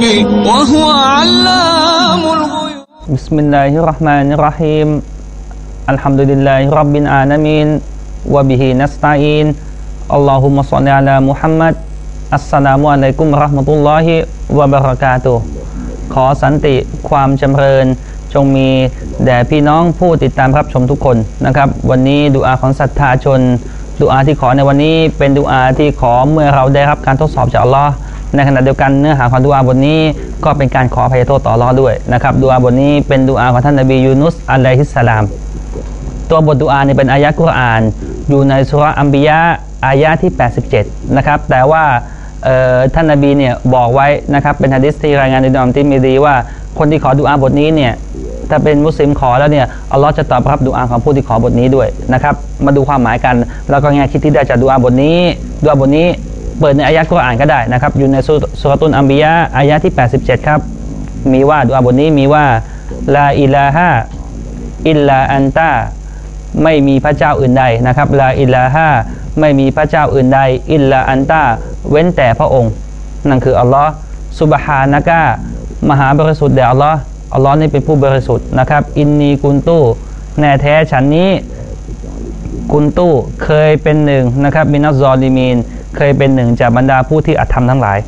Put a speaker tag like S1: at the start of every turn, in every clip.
S1: وهو علام الغيوب
S2: بسم الله الرحمن الرحيم الحمد لله رب العالمين وبه نستعين اللهم صل على محمدอัสสลามุอะลัยกุมวะเราะห์มะตุลลอฮิวะบะเราะกาตุฮ์ขอสันติความจำเริญจงมีแด่พี่น้องผู้ติดตามรับชมทุกคนนะครับวันนี้ดุอาของศรัทธาชนดุอาที่ขอในวันนี้เป็นดุอาที่ขอเมื่อเราได้รับการทดสอบจากอัลลอฮ์ในขณะเดียวกันเนื้อหาของดุอาบทนี้ก็เป็นการขออภัยโทษต่ออัลลอฮ์ด้วยนะครับดุอาบทนี้เป็นดุอาของท่านนบียูนุสอะลัยฮิสสลามตัวบทดุอานี่เป็นอายะห์กุรอานอยู่ในซูเราะห์อัมบิยะห์อายะห์ที่87นะครับแต่ว่าท่านนบีเนี่ยบอกไว้นะครับเป็นหะดีษที่รายงานโดยอิหม่ามติรมิซีว่าคนที่ขอดุอาบทนี้เนี่ยถ้าเป็นมุสลิมขอแล้วเนี่ยอัลลอฮ์จะตอบรับดุอาของผู้ที่ขอบทนี้ด้วยนะครับมาดูความหมายกันแล้วก็แง่คิดที่ได้จากดุอาบทนี้ดุอาบทนี้เปิดในอายะห์กุรอานก็ได้นะครับอยู่ในซูเราะตุลอัมบิยะห์อายะห์ที่87ครับมีว่าดุอาบทนี้มีว่าลาอิลาฮะอิลลาอันตาไม่มีพระเจ้าอื่นใดนะครับลาอิลาฮะไม่มีพระเจ้าอื่นใดอิลลาอันตาเว้นแต่พระองค์นั่นคืออัลลอฮ์ซุบฮานะกะมหาบริสุทธิ์แด่อัลลอฮ์อัลลอฮ์นี่เป็นผู้บริสุทธิ์นะครับอินนีกุนตูแน่แท้ฉันนี้กุนตูเคยเป็นหนึ่งนะครับมินัซซอลิมีนเคยเป็นหนึ่งจากบรรดาผู้ที่อธรรมทั้งหลาย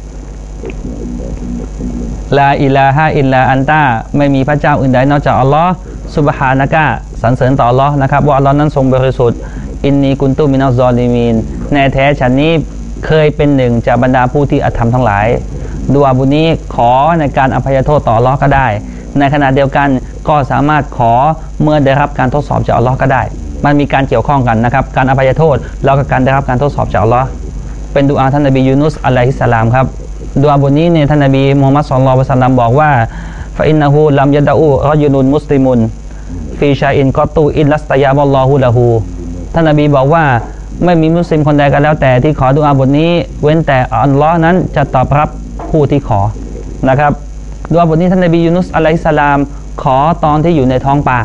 S2: ลาอิลาฮะอิลลาอันตาไม่มีพระเจ้าอื่นใดนอกจากอัลลอฮ์ซุบฮานะกะสรรเสริญต่ออัลลอฮ์นะครับว่าอัลลอฮ์นั้นทรงบริสุทธิ์อินนีกุนตูมินัซซอลิมีนแน่แท้ฉันนี้เคยเป็นหนึ่งจากบรรดาผู้ที่อธรรมทั้งหลายดุอาบุนี้ขอในการอภัยโทษต่ออัลลอฮ์ก็ได้ในขณะเดียวกันก็สามารถขอเมื่อได้รับการทดสอบจากอัลลอฮ์ก็ได้มันมีการเกี่ยวข้องกันนะครับการอภัยโทษแล้วก็การได้รับการทดสอบจากอัลลอฮ์เป็นดุอาท่านนบียูนุสอะลัยฮิสสลามครับดุอาบทนี้เนี่ยท่านนบีมุฮัมมัดศ็อลลัลลอฮุอะลัยฮิวะซัลลัมบอกว่าฟะอินนะฮูลัมยะดะอูรอยุลุนมุสลิมุนฟีชาอินกอตูอิลลัสตะยาบัลลอฮุละฮูท่านนบีบอกว่าไม่มีมุสลิมคนใดก็แล้วแต่ที่ขอดุอาบทนี้เว้นแต่อัลลอฮ์นั้นจะตอบรับผู้ที่ขอนะครับดุอาบทนี้ท่านนบียูนุสอะลัยฮิสสลามขอตอนที่อยู่ในท้องปลา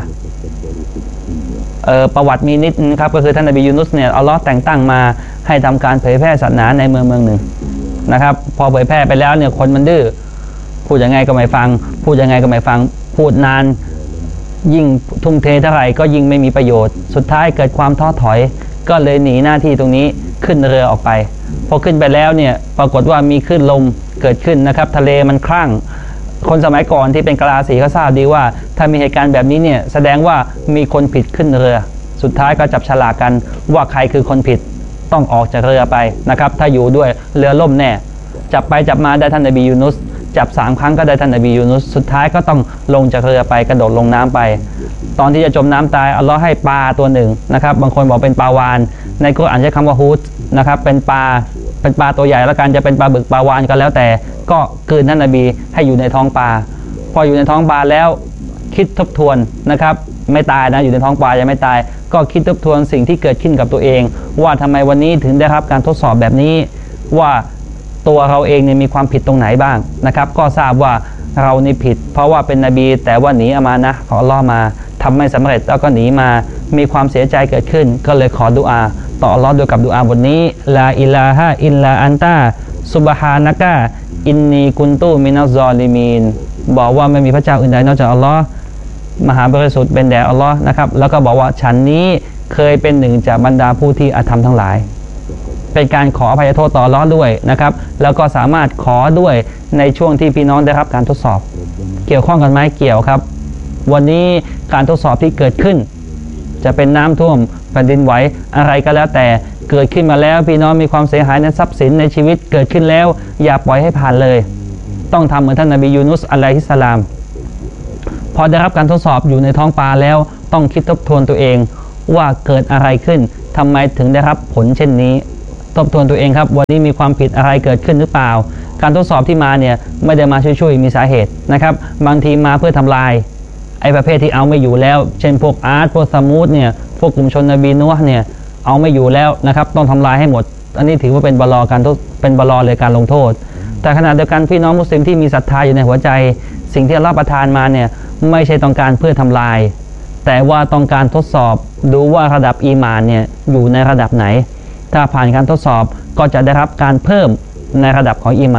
S2: ประวัติมีนิดนะครับก็คือท่านนบียูนุสเนี่ยอัลลอฮ์แต่งตั้งมาให้ทำการเผยแพร่ศาสนาในเมืองหนึ่งนะครับพอเผยแพร่ไปแล้วเนี่ยคนมันดื้อพูดยังไงก็ไม่ฟังพูดยังไงก็ไม่ฟังพูดนานยิ่งทุ่มเทเท่าไหร่ก็ยิ่งไม่มีประโยชน์สุดท้ายเกิดความท้อถอยก็เลยหนีหน้าที่ตรงนี้ขึ้นเรือออกไปพอขึ้นไปแล้วเนี่ยปรากฏว่ามีคลื่นลมเกิดขึ้นนะครับทะเลมันคลั่งคนสมัยก่อนที่เป็นกะลาสีเขาทราบดีว่าถ้ามีเหตุการณ์แบบนี้เนี่ยแสดงว่ามีคนผิดขึ้นเรือสุดท้ายก็จับฉลากกันว่าใครคือคนผิดต้องออกจากเรือไปนะครับถ้าอยู่ด้วยเรือล่มแน่จับไปจับมาได้ท่านนบียูนุสจับ3 ครั้งก็ได้ท่านนบียูนุสสุดท้ายก็ต้องลงจากเรือไปกระโดดลงน้ำไปตอนที่จะจมน้ำตายอัลลอฮ์ให้ปลาตัวหนึ่งนะครับบางคนบอกเป็นปลาวาฬในกุรอานใช้คำว่าฮูดนะครับเป็นปลาตัวใหญ่แล้วกันจะเป็นปลาบึกปลาวาฬก็แล้วแต่ก็คืนท่านนบีให้อยู่ในท้องปลาพออยู่ในท้องปลาแล้วคิดทบทวนนะครับไม่ตายนะอยู่ในท้องปลายังไม่ตายก็คิดทบทวนสิ่งที่เกิดขึ้นกับตัวเองว่าทำไมวันนี้ถึงได้รับการทดสอบแบบนี้ว่าตัวเราเองเนี่ยมีความผิดตรงไหนบ้างนะครับก็ทราบว่าเรานี่ผิดเพราะว่าเป็นนบีแต่ว่าหนีอามานะห์ของอัลเลาะห์มาทำไม่สำเร็จแล้วก็หนีมามีความเสียใจเกิดขึ้นก็เลยขอดุอาต่ออัลเลาะห์ด้วยกับดุอาบทนี้ลาอิลาฮะอิลลาอันตาซุบฮานะกะอินนีกุนตูมินัซซอลิมีนบอกว่าไม่มีพระเจ้าอื่นใดนอกจากอัลเลาะห์มหาบริสุทธิ์เป็นแด่อัลเลาะห์นะครับแล้วก็บอกว่าฉันนี้เคยเป็นหนึ่งจากบรรดาผู้ที่อธรรมทั้งหลายเป็นการขออภัยโทษต่ออัลเลาะห์ด้วยนะครับแล้วก็สามารถขอด้วยในช่วงที่พี่น้องได้รับการทดสอบเกี่ยวข้องกันไหมเกี่ยวครับวันนี้การทดสอบที่เกิดขึ้นจะเป็นน้ำท่วมแผ่นดินไหวอะไรก็แล้วแต่เกิดขึ้นมาแล้วพี่น้องมีความเสียหายในทรัพย์สินในชีวิตเกิดขึ้นแล้วอย่าปล่อยให้ผ่านเลยต้องทำเหมือนท่านนบียูนุสอะลัยฮิสสลามพอได้รับการทดสอบอยู่ในท้องปลาแล้วต้องคิดทบทวนตัวเองว่าเกิดอะไรขึ้นทำไมถึงได้รับผลเช่นนี้ทบทวนตัวเองครับวันนี้มีความผิดอะไรเกิดขึ้นหรือเปล่าการทดสอบที่มาเนี่ยไม่ได้มาช่วยมีสาเหตุนะครับบางทีมาเพื่อทำลายไอ้ประเภทที่เอาไม่อยู่แล้วเช่นพวกอาร์ตพวกสมูทเนี่ยพวกกลุ่มชนนบีนูฮ์เนี่ยเอาไม่อยู่แล้วนะครับต้องทำลายให้หมดอันนี้ถือว่าเป็นบลอการเป็นบลอเลยการลงโทษแต่ขณะเดียวกันพี่น้องมุสลิมที่มีศรัทธาอยู่ในหัวใจสิ่งที่อัลเลาะห์ประทานมาเนี่ยไม่ใช่ต้องการเพื่อทำลายแต่ว่าต้องการทดสอบดูว่าระดับอีหม่านเนี่ยอยู่ในระดับไหนถ้าผ่านการทดสอบก็จะได้รับการเพิ่มในระดับของอีหม่าน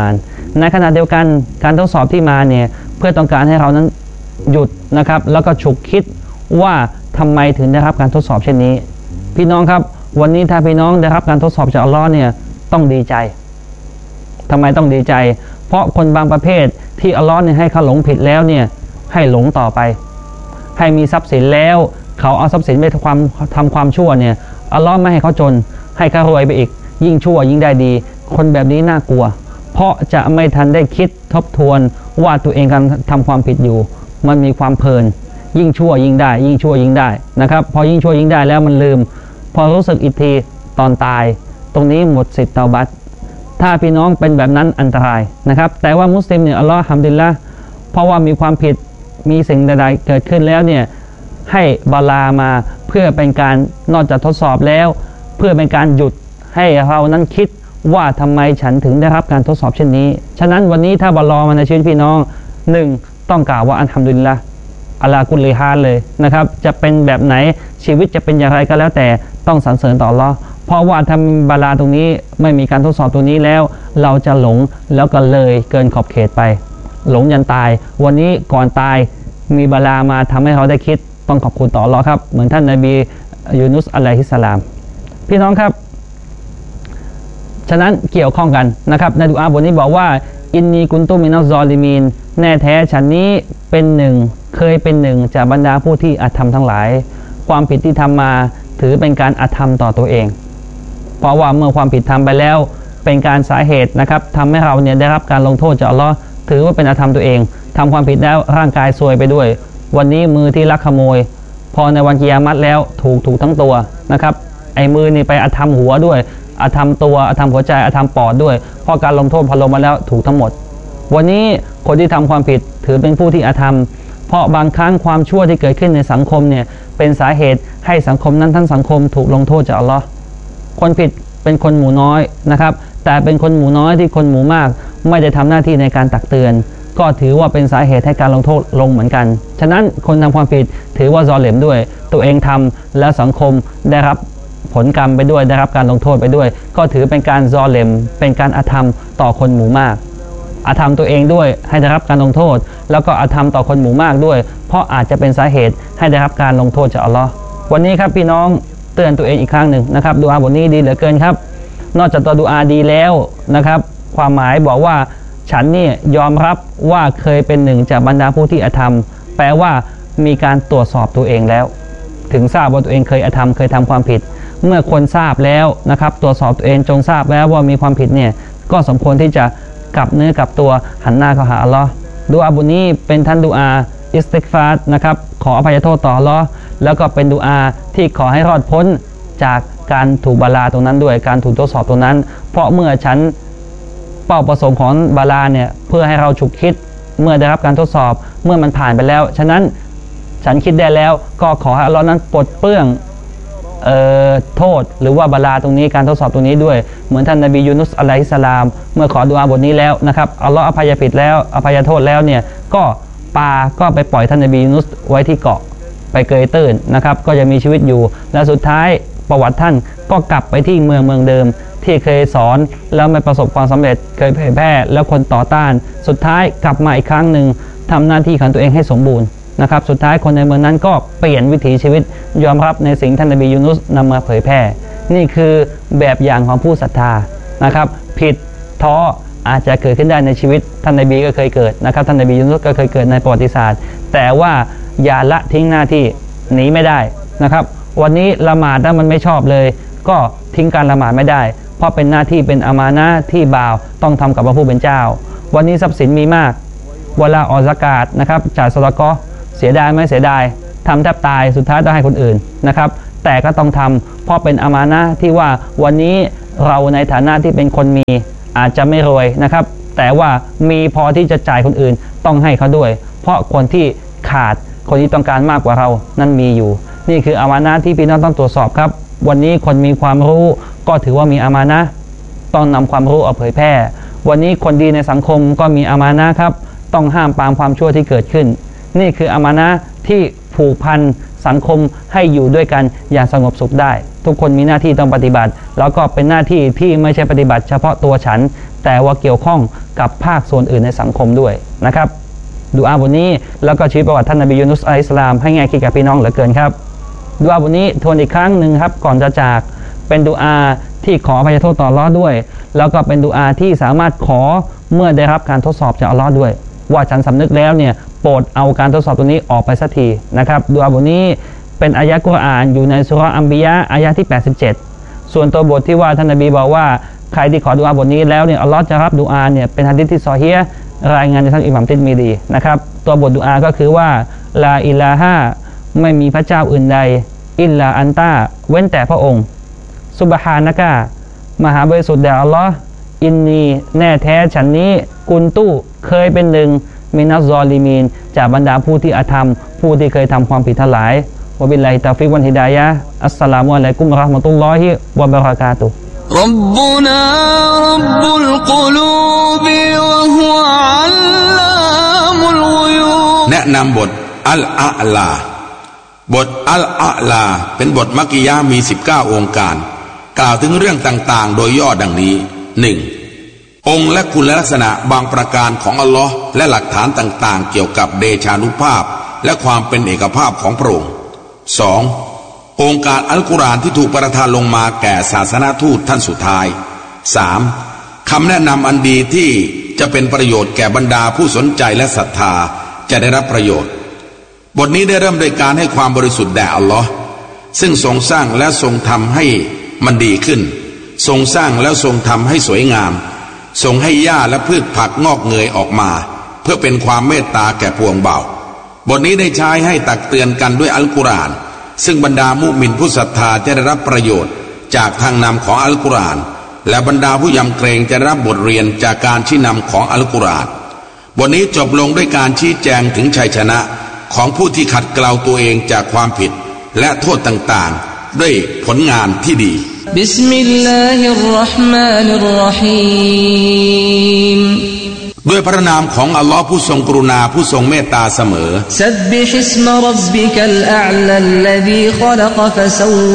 S2: ในขณะเดียวกันการทดสอบที่มาเนี่ยเพื่อต้องการให้เรานั้นหยุดนะครับแล้วก็ฉุกคิดว่าทำไมถึงได้รับการทดสอบเช่นนี้พี่น้องครับวันนี้ถ้าพี่น้องได้รับการทดสอบจากอัลลอฮ์เนี่ยต้องดีใจทำไมต้องดีใจเพราะคนบางประเภทที่อัลลอฮ์เนี่ยให้เขาหลงผิดแล้วเนี่ยให้หลงต่อไปให้มีทรัพย์สินแล้วเขาเอาทรัพย์สินไปทำความชั่วเนี่ยอัลลอฮ์ไม่ให้เขาจนให้เขารวยไปอีกยิ่งชั่วยิ่งได้ดีคนแบบนี้น่ากลัวเพราะจะไม่ทันได้คิดทบทวนว่าตัวเองกำลังทำความผิดอยู่มันมีความเพลินยิ่งชั่วยิ่งได้ยิ่งชั่วยิ่งได้นะครับพอยิ่งชั่วยิ่งได้แล้วมันลืมพอรู้สึกอีกทีตอนตายตรงนี้หมดสิทธิ์เตาบัตถ้าพี่น้องเป็นแบบนั้นอันตรายนะครับแต่ว่ามุสลิมเนี่ยอัลลอฮ์ฮัมดุลิลละห์เพราะว่ามีความผิดมีสิ่งใดๆเกิดขึ้นแล้วเนี่ยให้บาลามาเพื่อเป็นการนอกจากทดสอบแล้วเพื่อเป็นการหยุดให้เรานั้นคิดว่าทำไมฉันถึงได้รับการทดสอบเช่นนี้ฉะนั้นวันนี้ถ้าบาลอมาในชีวิตพี่น้อง1ต้องกล่าวว่าอัลฮัมดุลิลละห์อัลลากุลิฮาลเลยนะครับจะเป็นแบบไหนชีวิตจะเป็นอย่างไรก็แล้วแต่ต้องสรรเสริญต่ออัลเลาะห์เพราะว่าถ้าบาลาตรงนี้ไม่มีการทดสอบตรงนี้แล้วเราจะหลงแล้วก็เลยเกินขอบเขตไปหลงยันตายวันนี้ก่อนตายมีบาลามาทำให้เราได้คิดต้องขอบคุณต่ออัลเลาะห์ครับเหมือนท่านนบียูนุสอะลัยฮิสสลามพี่น้องครับฉะนั้นเกี่ยวข้องกันนะครับในดุอาบทนี้บอกว่าอินนีกุนตุมินัซซอลิมีนแน่แท้ฉันนี้เป็นหนึ่งเคยเป็นหนึ่งจากบรรดาผู้ที่อาธรรมทั้งหลายความผิดที่ทำมาถือเป็นการอาธรรมต่อตัวเองเพราะว่าเมื่อความผิดทำไปแล้วเป็นการสาเหตุนะครับทำให้เราเนี่ยได้รับการลงโทษจากอัลเลาะห์ถือว่าเป็นอาธรรมตัวเองทำความผิดแล้วร่างกายซวยไปด้วยวันนี้มือที่ลักขโมยพอในวันกิยามัตแล้วถูกทั้งตัวนะครับไอ้มือนี่ไปอาธรรมหัวด้วยอาธรรมตัวอาธรรมหัวใจอาธรรมปอดด้วยเพราะการลงโทษพอลงมาแล้วถูกทั้งหมดวันนี้คนที่ทำความผิดถือเป็นผู้ที่อาธรรมเพราะบางครั้งความชั่วที่เกิดขึ้นในสังคมเนี่ยเป็นสาเหตุให้สังคมนั้นทั้งสังคมถูกลงโทษจากอัลเลาะห์คนผิดเป็นคนหมู่น้อยนะครับแต่เป็นคนหมู่น้อยที่คนหมู่มากไม่ได้ทำหน้าที่ในการตักเตือนก็ถือว่าเป็นสาเหตุให้การลงโทษลงเหมือนกันฉะนั้นคนทำความผิดถือว่าซอเลมด้วยตัวเองทำและสังคมได้รับผลกรรมไปด้วยได้รับการลงโทษไปด้วยก็ถือเป็นการซอเลมเป็นการอาธรรมต่อคนหมู่มากอาธรรมตัวเองด้วยให้ได้รับการลงโทษแล้วก็อาธรรมต่อคนหมู่มากด้วยเพราะอาจจะเป็นสาเหตุให้ได้รับการลงโทษจากอัลเลาะห์วันนี้ครับพี่น้องเตือนตัวเองอีกครั้งหนึ่งนะครับดุอาบทนี้ดีเหลือเกินครับนอกจากตัวดุอาดีแล้วนะครับความหมายบอกว่าฉันนี่ยอมรับว่าเคยเป็นหนึ่งจากบรรดาผู้ที่อาธรรมแปลว่ามีการตรวจสอบตัวเองแล้วถึงทราบว่าตัวเองเคยอาธรรมเคยทำความผิดเมื่อคนทราบแล้วนะครับตรวจสอบตัวเองจงทราบแล้วว่ามีความผิดเนี่ยก็สมควรที่จะกลับเนื้อกลับตัวหันหน้าเข้าหาอัลเลาะห์ดุอาบทนี้เป็นท่านดุอาอิสติกฟาร์นะครับขออภัยโทษต่ออัลเลาะห์แล้วก็เป็นดุอาที่ขอให้รอดพ้นจากการถูกบาลาตรงนั้นด้วยการถูกทดสอบตรงนั้นเพราะเมื่อฉันเป้าประสงค์ของบาลาเนี่ยเพื่อให้เราฉุกคิดเมื่อได้รับการทดสอบเมื่อมันผ่านไปแล้วฉะนั้นฉันคิดได้แล้วก็ขอให้อัลเลาะห์นั้นปลดเปลื้องโทษหรือว่าบาลาตรงนี้การทดสอบตรงนี้ด้วยเหมือนท่านนบียูนุสอะลัยฮิสสลามเมื่อขอดุอาบทนี้แล้วนะครับอัลเลาะห์อภัยผิดแล้วอภัยโทษแล้วเนี่ยก็ก็ไปปล่อยท่านนบียูนุสไว้ที่เกาะไปเกยตื้นนะครับก็จะมีชีวิตอยู่และสุดท้ายประวัติท่านก็กลับไปที่เมืองเดิมที่เคยสอนแล้วไม่ประสบความสำเร็จเคยเผยแพร่แล้วคนต่อต้านสุดท้ายกลับมาอีกครั้งหนึ่งทำหน้าที่ของตัวเองให้สมบูรณ์นะครับสุดท้ายคนในเมืองนั้นก็เปลี่ยนวิถีชีวิตยอมรับในสิ่งท่านนบียูนุสนำมาเผยแพร่นี่คือแบบอย่างของผู้ศรัทธานะครับผิดท้ออาจจะเกิดขึ้นได้ในชีวิตท่านนบีก็เคยเกิดนะครับท่านนบียูนุสก็เคยเกิดในประวัติศาสตร์แต่ว่าอย่าละทิ้งหน้าที่หนีไม่ได้นะครับวันนี้ละหมาดถ้ามันไม่ชอบเลยก็ทิ้งการละหมาดไม่ได้เพราะเป็นหน้าที่เป็นอามานะห์ที่บ่าวต้องทำกับพระผู้เป็นเจ้าวันนี้ทรัพย์สินมีมากเวลาออกซะกาตนะครับจ่ายซะดะกอฮ์เสียดายไหมเสียดายทำแทบตายสุดท้ายต้องให้คนอื่นนะครับแต่ก็ต้องทำเพราะเป็นอามานะห์ที่ว่าวันนี้เราในฐานะที่เป็นคนมีอาจจะไม่รวยนะครับแต่ว่ามีพอที่จะจ่ายคนอื่นต้องให้เขาด้วยเพราะคนที่ขาดคนที่ต้องการมากกว่าเรานั่นมีอยู่นี่คืออามานะห์ที่พี่น้องต้องตรวจสอบครับวันนี้คนมีความรู้ก็ถือว่ามีอามานะห์ต้องนำความรู้เอาเผยแพร่วันนี้คนดีในสังคมก็มีอามานะห์ครับต้องห้ามปรามความชั่วที่เกิดขึ้นนี่คืออามานะห์ที่ผูกพันสังคมให้อยู่ด้วยกันอย่างสงบสุขได้ทุกคนมีหน้าที่ต้องปฏิบัติแล้วก็เป็นหน้าที่ที่ไม่ใช่ปฏิบัติเฉพาะตัวฉันแต่ว่าเกี่ยวข้องกับภาคส่วนอื่นในสังคมด้วยนะครับดุอาบทนี้แล้วก็ชีวิตประวัติท่านนบียูนุสอะลัยฮิสสลามให้แง่คิดกับพี่น้องเหลือเกินครับดุอาบทนี้ทวนอีกครั้งหนึ่งครับก่อนจะจากเป็นดุอาที่ขออภัยโทษต่ออัลเลาะห์ด้วยแล้วก็เป็นดุอาที่สามารถขอเมื่อได้รับการทดสอบจากอัลเลาะห์ด้วยว่าฉันสำนึกแล้วเนี่ยโปรดเอาการทดสอบตัวนี้ออกไปสักทีนะครับดุอาบทนี้เป็นอายะห์กุรอานอยู่ในซูเราะห์อัมบิยะห์อายะห์ที่87ส่วนตัวบทที่ว่าท่านนบีบอกว่าใครที่ขอดุอาบทนี้แล้วเนี่ยอัลเลาะห์จะรับดุอาเนี่ยเป็นหะดีษที่ซอฮีฮ์รายงานโดยท่านอิหม่ามติรมิซีนะครับตัวบทดุอาก็คือว่าลาอิลาฮะไม่มีพระเจ้าอื่นใดอิลลาอันตาเว้นแต่พระองค์ซุบฮานะกะมหาบริสุทธิ์แด่อัลเลาะห์อินนีแน่แท้ฉันนี้กุนตุเคยเป็นหนึ่งมินัซซอลิมีนจากบรรดาผู้ที่อาธรรมผู้ที่เคยทำความผิดทั้งหลายวะบิลลาฮิตอฟิกวัลฮิดายะฮ์อัสสลามุอะลัยกุมวะเราะห์มะตุลลอฮิวะบะเราะกาตุฮ์
S1: ربنا رب القلوب وهو علام الغيوب
S3: แนะนำบทอัลอาลาบทอัลอาลาเป็นบทมักกิยะห์มี19องค์การกล่าวถึงเรื่องต่างๆโดยย่อดังนี้ 1. องค์และคุณลักษณะบางประการของอัลลอฮ์และหลักฐานต่างๆเกี่ยวกับเดชานุภาพและความเป็นเอกภาพของพระองค์ 2. องค์การอัลกุรอานที่ถูกประทานลงมาแก่ศาสนทูตท่านสุดท้าย 3. คำแนะนำอันดีที่จะเป็นประโยชน์แก่บรรดาผู้สนใจและศรัทธาจะได้รับประโยชน์บทนี้ได้เริ่มโดยการให้ความบริสุทธิ์แด่อัลลอฮ์ซึ่งทรงสร้างและทรงทำให้มันดีขึ้นทรงสร้างแล้วทรงทำให้สวยงามทรงให้หญ้าและพืชผักงอกเงยออกมาเพื่อเป็นความเมตตาแก่พวงเบาบทนี้ได้ใช้ให้ตักเตือนกันด้วยอัลกุรอานซึ่งบรรดามุมินผู้ศรัทธาจะได้รับประโยชน์จากทางนำของอัลกุรอานและบรรดาผู้ยำเกรงจะได้รับบทเรียนจากการชี้นำของอัลกุรอานบทนี้จบลงด้วยการชี้แจงถึงชัยชนะของผู้ที่ขัดเกลาตัวเองจากความผิดและโทษต่างๆด้วยผลงานที่ดี
S1: บิสมิลลาฮิรเราะห์มานิรเราะฮีม
S3: ด้วยพระนามของอัลลอฮ์ผู้ทรงกรุณาผู้ทรงเมตตาเสมอ
S1: ซับบิฮิสมะร็อบบิกัลอาอลาอัลลซีฆอลักฟะซอว